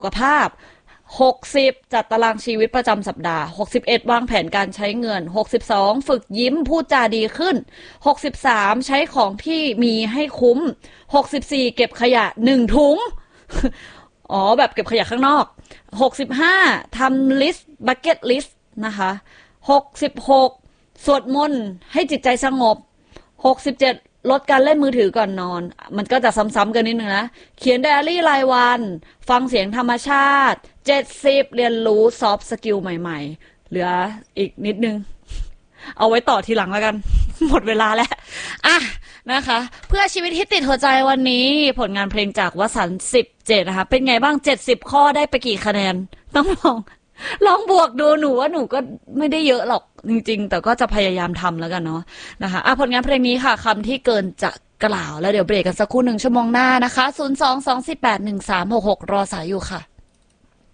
ขภาพ60จัดตารางชีวิตประจำสัปดาห์61วางแผนการใช้เงิน62ฝึกยิ้มพูดจาดีขึ้น63ใช้ของที่มีให้คุ้ม64เก็บขยะ1ถุงอ๋อแบบเก็บขยะข้างนอก65ทำลิสต์บัคเก็ตลิสต์นะคะ66สวดมนต์ให้จิตใจสงบ67ลดการเล่นมือถือก่อนนอนมันก็จะซ้ำๆกันนิดนึงนะเขียนไดอารี่รายวันฟังเสียงธรรมชาติ70เรียนรู้ซอฟต์สกิลใหม่ๆเหลืออีกนิดนึงเอาไว้ต่อทีหลังแล้วกัน หมดเวลาแล้วอ่ะนะคะเพื่อชีวิตที่ติดหัวใจวันนี้ผลงานเพลงจากวสันต์17นะคะเป็นไงบ้าง70ข้อได้ไปกี่คะแนนต้องลองบวกดูหนูว่าหนูก็ไม่ได้เยอะหรอกจริงๆแต่ก็จะพยายามทำแล้วกันเนาะนะคะผลงานเพลงนี้ค่ะคำที่เกินจะกล่าวแล้วเดี๋ยวเบรกกันสักครู่1 ชั่วโมงหน้านะคะ02-248-1366รอสายอยู่ค่ะ